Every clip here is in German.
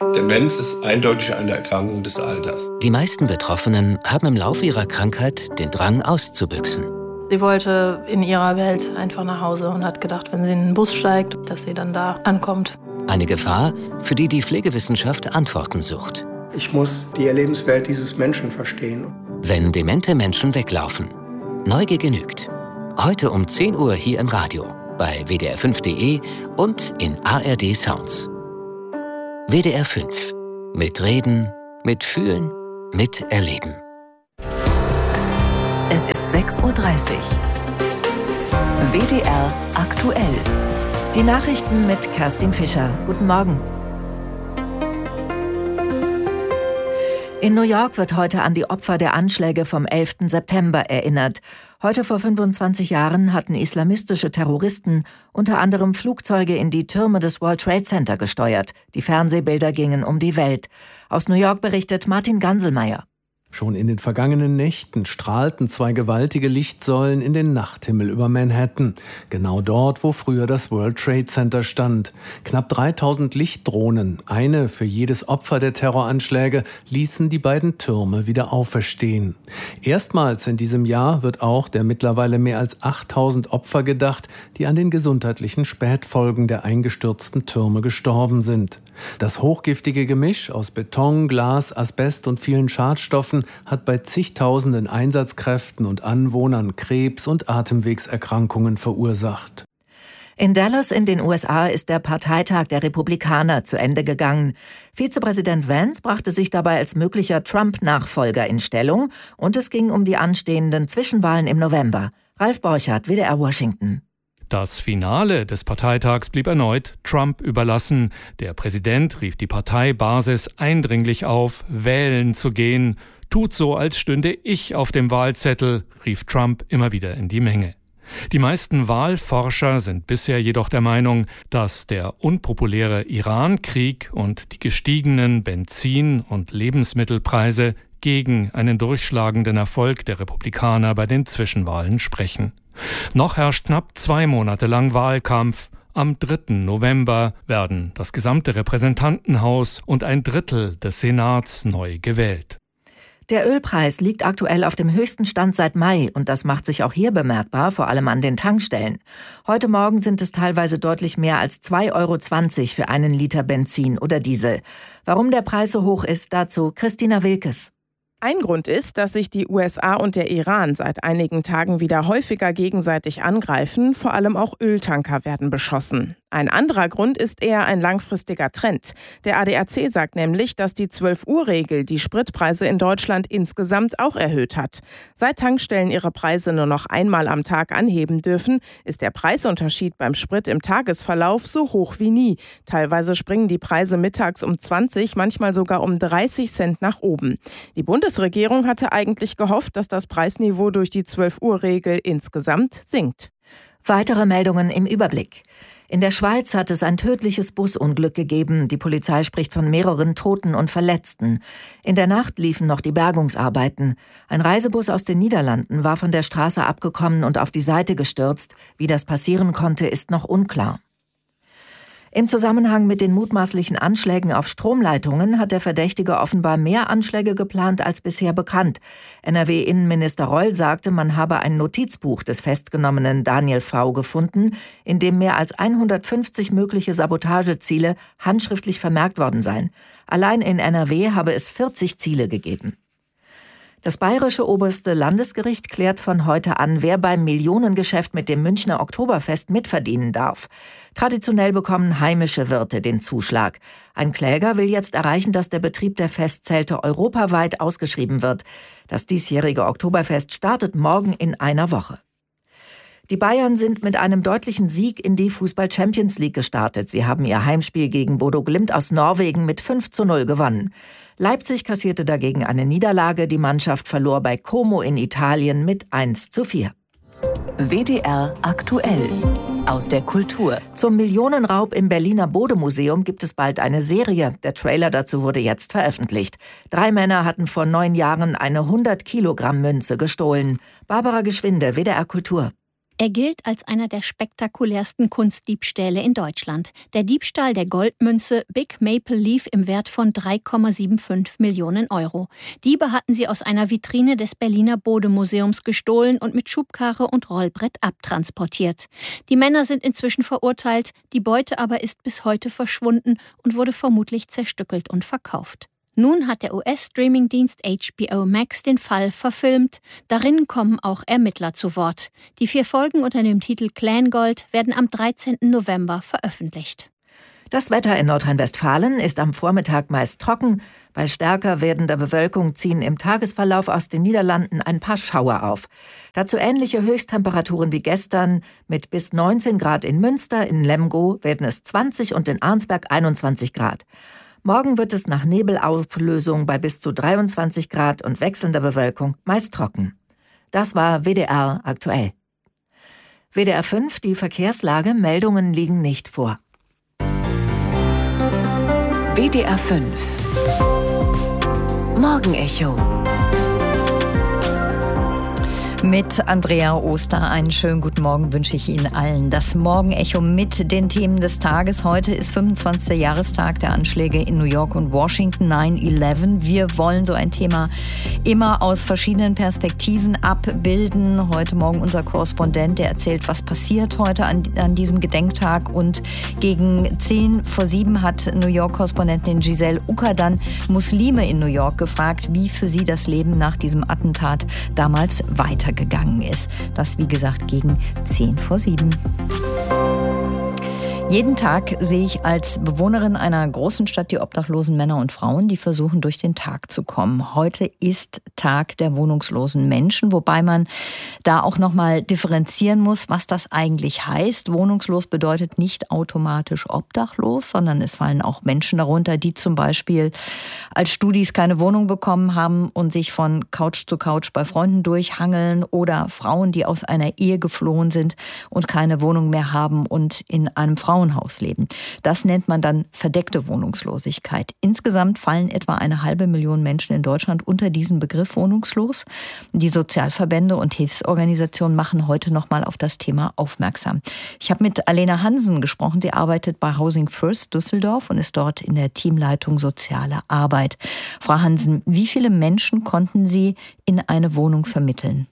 Demenz ist eindeutig eine Erkrankung des Alters. Die meisten Betroffenen haben im Laufe ihrer Krankheit den Drang auszubüchsen. Sie wollte in ihrer Welt einfach nach Hause und hat gedacht, wenn sie in den Bus steigt, dass sie dann da ankommt. Eine Gefahr, für die die Pflegewissenschaft Antworten sucht. Ich muss die Lebenswelt dieses Menschen verstehen. Wenn demente Menschen weglaufen. Neugier genügt. Heute um 10 Uhr hier im Radio, bei wdr5.de und in ARD Sounds. WDR 5. Mitreden, mitfühlen, miterleben. Es ist 6:30 Uhr. WDR aktuell. Die Nachrichten mit Kerstin Fischer. Guten Morgen. In New York wird heute an die Opfer der Anschläge vom 11. September erinnert. Heute vor 25 Jahren hatten islamistische Terroristen unter anderem Flugzeuge in die Türme des World Trade Center gesteuert. Die Fernsehbilder gingen um die Welt. Aus New York berichtet Martin Ganselmeier. Schon in den vergangenen Nächten strahlten 2 gewaltige Lichtsäulen in den Nachthimmel über Manhattan. Genau dort, wo früher das World Trade Center stand. Knapp 3000 Lichtdrohnen, eine für jedes Opfer der Terroranschläge, ließen die beiden Türme wieder auferstehen. Erstmals in diesem Jahr wird auch der mittlerweile mehr als 8000 Opfer gedacht, die an den gesundheitlichen Spätfolgen der eingestürzten Türme gestorben sind. Das hochgiftige Gemisch aus Beton, Glas, Asbest und vielen Schadstoffen hat bei zigtausenden Einsatzkräften und Anwohnern Krebs- und Atemwegserkrankungen verursacht. In Dallas in den USA ist der Parteitag der Republikaner zu Ende gegangen. Vizepräsident Vance brachte sich dabei als möglicher Trump-Nachfolger in Stellung und es ging um die anstehenden Zwischenwahlen im November. Ralf Borchardt, WDR Washington. Das Finale des Parteitags blieb erneut Trump überlassen. Der Präsident rief die Parteibasis eindringlich auf, wählen zu gehen. Tut so, als stünde ich auf dem Wahlzettel, rief Trump immer wieder in die Menge. Die meisten Wahlforscher sind bisher jedoch der Meinung, dass der unpopuläre Iran-Krieg und die gestiegenen Benzin- und Lebensmittelpreise gegen einen durchschlagenden Erfolg der Republikaner bei den Zwischenwahlen sprechen. Noch herrscht knapp 2 Monate lang Wahlkampf. Am 3. November werden das gesamte Repräsentantenhaus und ein Drittel des Senats neu gewählt. Der Ölpreis liegt aktuell auf dem höchsten Stand seit Mai und das macht sich auch hier bemerkbar, vor allem an den Tankstellen. Heute Morgen sind es teilweise deutlich mehr als 2,20 € für einen Liter Benzin oder Diesel. Warum der Preis so hoch ist, dazu Christina Wilkes. Ein Grund ist, dass sich die USA und der Iran seit einigen Tagen wieder häufiger gegenseitig angreifen. Vor allem auch Öltanker werden beschossen. Ein anderer Grund ist eher ein langfristiger Trend. Der ADAC sagt nämlich, dass die 12-Uhr-Regel die Spritpreise in Deutschland insgesamt auch erhöht hat. Seit Tankstellen ihre Preise nur noch einmal am Tag anheben dürfen, ist der Preisunterschied beim Sprit im Tagesverlauf so hoch wie nie. Teilweise springen die Preise mittags um 20, manchmal sogar um 30 Cent nach oben. Die Bundesregierung hatte eigentlich gehofft, dass das Preisniveau durch die 12-Uhr-Regel insgesamt sinkt. Weitere Meldungen im Überblick. In der Schweiz hat es ein tödliches Busunglück gegeben. Die Polizei spricht von mehreren Toten und Verletzten. In der Nacht liefen noch die Bergungsarbeiten. Ein Reisebus aus den Niederlanden war von der Straße abgekommen und auf die Seite gestürzt. Wie das passieren konnte, ist noch unklar. Im Zusammenhang mit den mutmaßlichen Anschlägen auf Stromleitungen hat der Verdächtige offenbar mehr Anschläge geplant als bisher bekannt. NRW-Innenminister Reul sagte, man habe ein Notizbuch des festgenommenen Daniel V. gefunden, in dem mehr als 150 mögliche Sabotageziele handschriftlich vermerkt worden seien. Allein in NRW habe es 40 Ziele gegeben. Das Bayerische Oberste Landesgericht klärt von heute an, wer beim Millionengeschäft mit dem Münchner Oktoberfest mitverdienen darf. Traditionell bekommen heimische Wirte den Zuschlag. Ein Kläger will jetzt erreichen, dass der Betrieb der Festzelte europaweit ausgeschrieben wird. Das diesjährige Oktoberfest startet morgen in einer Woche. Die Bayern sind mit einem deutlichen Sieg in die Fußball-Champions League gestartet. Sie haben ihr Heimspiel gegen Bodo Glimt aus Norwegen mit 5:0 gewonnen. Leipzig kassierte dagegen eine Niederlage. Die Mannschaft verlor bei Como in Italien mit 1:4. WDR aktuell. Aus der Kultur. Zum Millionenraub im Berliner Bode-Museum gibt es bald eine Serie. Der Trailer dazu wurde jetzt veröffentlicht. 3 Männer hatten vor 9 Jahren eine 100-Kilogramm-Münze gestohlen. Barbara Geschwinde, WDR Kultur. Er gilt als einer der spektakulärsten Kunstdiebstähle in Deutschland. Der Diebstahl der Goldmünze Big Maple Leaf im Wert von 3,75 Millionen Euro. Diebe hatten sie aus einer Vitrine des Berliner Bode-Museums gestohlen und mit Schubkarre und Rollbrett abtransportiert. Die Männer sind inzwischen verurteilt, die Beute aber ist bis heute verschwunden und wurde vermutlich zerstückelt und verkauft. Nun hat der US-Streamingdienst HBO Max den Fall verfilmt. Darin kommen auch Ermittler zu Wort. Die 4 Folgen unter dem Titel Clan-Gold werden am 13. November veröffentlicht. Das Wetter in Nordrhein-Westfalen ist am Vormittag meist trocken. Bei stärker werdender Bewölkung ziehen im Tagesverlauf aus den Niederlanden ein paar Schauer auf. Dazu ähnliche Höchsttemperaturen wie gestern. Mit bis 19 Grad in Münster, in Lemgo werden es 20 und in Arnsberg 21 Grad. Morgen wird es nach Nebelauflösung bei bis zu 23 Grad und wechselnder Bewölkung meist trocken. Das war WDR aktuell. WDR 5, die Verkehrslage, Meldungen liegen nicht vor. WDR 5 Morgenecho mit Andrea Oster. Einen schönen guten Morgen wünsche ich Ihnen allen. Das Morgenecho mit den Themen des Tages. Heute ist 25. Jahrestag der Anschläge in New York und Washington, 9/11. Wir wollen so ein Thema immer aus verschiedenen Perspektiven abbilden. Heute Morgen unser Korrespondent, der erzählt, was passiert heute an diesem Gedenktag. Und gegen 6:50 hat New York-Korrespondentin Giselle Ucker dann Muslime in New York gefragt, wie für sie das Leben nach diesem Attentat damals weitergegangen ist. Das, wie gesagt, gegen 6:50. Jeden Tag sehe ich als Bewohnerin einer großen Stadt die obdachlosen Männer und Frauen, die versuchen, durch den Tag zu kommen. Heute ist Tag der wohnungslosen Menschen, wobei man da auch nochmal differenzieren muss, was das eigentlich heißt. Wohnungslos bedeutet nicht automatisch obdachlos, sondern es fallen auch Menschen darunter, die zum Beispiel als Studis keine Wohnung bekommen haben und sich von Couch zu Couch bei Freunden durchhangeln, oder Frauen, die aus einer Ehe geflohen sind und keine Wohnung mehr haben und in einem Frauenhaus leben. Das nennt man dann verdeckte Wohnungslosigkeit. Insgesamt fallen etwa 500.000 Menschen in Deutschland unter diesen Begriff wohnungslos. Die Sozialverbände und Hilfsorganisationen machen heute nochmal auf das Thema aufmerksam. Ich habe mit Alena Hansen gesprochen. Sie arbeitet bei Housing First Düsseldorf und ist dort in der Teamleitung Soziale Arbeit. Frau Hansen, wie viele Menschen konnten Sie in eine Wohnung vermitteln?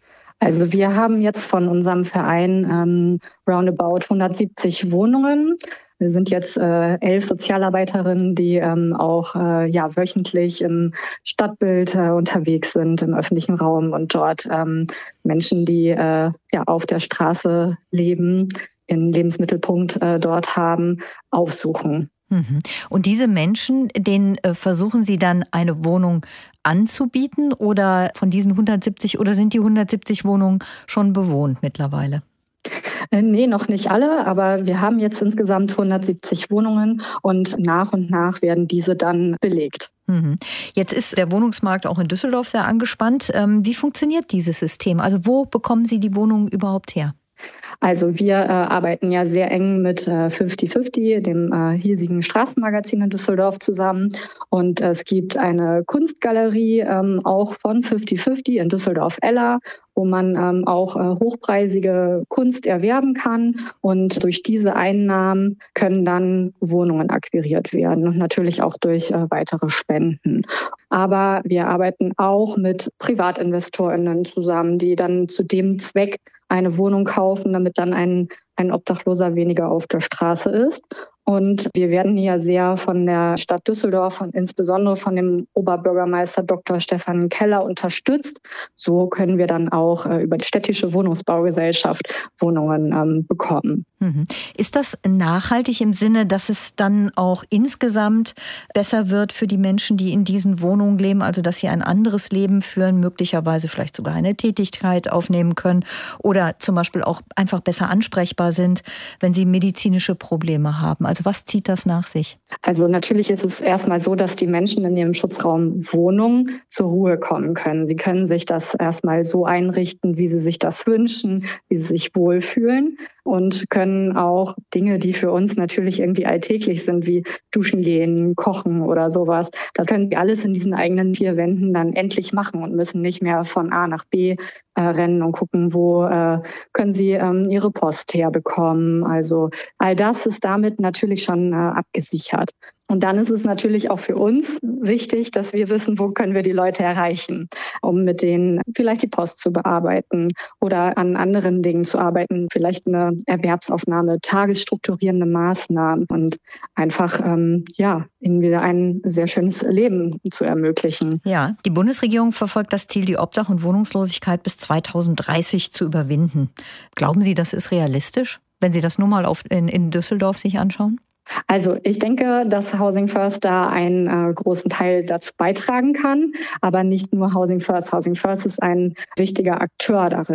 Also wir haben jetzt von unserem Verein roundabout 170 Wohnungen. Wir sind jetzt 11 Sozialarbeiterinnen, die auch wöchentlich im Stadtbild unterwegs sind, im öffentlichen Raum und dort Menschen, die auf der Straße leben, ihren Lebensmittelpunkt dort haben, aufsuchen. Und diese Menschen, denen versuchen Sie dann eine Wohnung anzubieten, oder von diesen 170, oder sind die 170 Wohnungen schon bewohnt mittlerweile? Nee, noch nicht alle, aber wir haben jetzt insgesamt 170 Wohnungen und nach werden diese dann belegt. Jetzt ist der Wohnungsmarkt auch in Düsseldorf sehr angespannt. Wie funktioniert dieses System? Also wo bekommen Sie die Wohnungen überhaupt her? Also wir arbeiten ja sehr eng mit 50/50, dem hiesigen Straßenmagazin in Düsseldorf, zusammen. Und es gibt eine Kunstgalerie auch von 50/50 in Düsseldorf-Eller, wo man auch hochpreisige Kunst erwerben kann. Und durch diese Einnahmen können dann Wohnungen akquiriert werden und natürlich auch durch weitere Spenden. Aber wir arbeiten auch mit PrivatinvestorInnen zusammen, die dann zu dem Zweck eine Wohnung kaufen, damit dann ein Obdachloser weniger auf der Straße ist. Und wir werden hier sehr von der Stadt Düsseldorf und insbesondere von dem Oberbürgermeister Dr. Stefan Keller unterstützt. So können wir dann auch über die städtische Wohnungsbaugesellschaft Wohnungen bekommen. Ist das nachhaltig im Sinne, dass es dann auch insgesamt besser wird für die Menschen, die in diesen Wohnungen leben, also dass sie ein anderes Leben führen, möglicherweise vielleicht sogar eine Tätigkeit aufnehmen können oder zum Beispiel auch einfach besser ansprechbar verfügbar sind, wenn sie medizinische Probleme haben? Also was zieht das nach sich? Also natürlich ist es erstmal so, dass die Menschen in ihrem Schutzraum Wohnung zur Ruhe kommen können. Sie können sich das erstmal so einrichten, wie sie sich das wünschen, wie sie sich wohlfühlen und können auch Dinge, die für uns natürlich irgendwie alltäglich sind, wie duschen gehen, kochen oder sowas, das können sie alles in diesen eigenen 4 Wänden dann endlich machen und müssen nicht mehr von A nach B rennen und gucken, wo können sie ihre Post herbekommen. Also all das ist damit natürlich schon abgesichert. Und dann ist es natürlich auch für uns wichtig, dass wir wissen, wo können wir die Leute erreichen, um mit denen vielleicht die Post zu bearbeiten oder an anderen Dingen zu arbeiten, vielleicht eine Erwerbsaufnahme, tagesstrukturierende Maßnahmen und einfach ihnen wieder ein sehr schönes Leben zu ermöglichen. Ja, die Bundesregierung verfolgt das Ziel, die Obdach- und Wohnungslosigkeit bis 2030 zu überwinden. Glauben Sie, das ist realistisch, wenn Sie das nur mal in Düsseldorf sich anschauen? Also ich denke, dass Housing First da einen großen Teil dazu beitragen kann, aber nicht nur Housing First. Housing First ist ein wichtiger Akteur darin.